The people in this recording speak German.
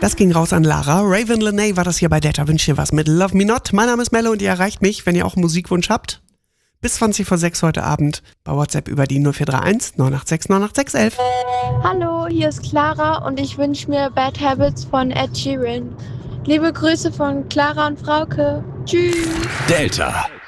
Das ging raus an Lara. Raven Lenay war das hier bei Delta. Wünscht ihr was mit Love Me Not. Mein Name ist Melle und ihr erreicht mich, wenn ihr auch einen Musikwunsch habt. Bis 20:06 heute Abend bei WhatsApp über die 0431 986 986 11. Hallo, hier ist Clara und ich wünsche mir Bad Habits von Ed Sheeran. Liebe Grüße von Clara und Frauke. Tschüss. Delta.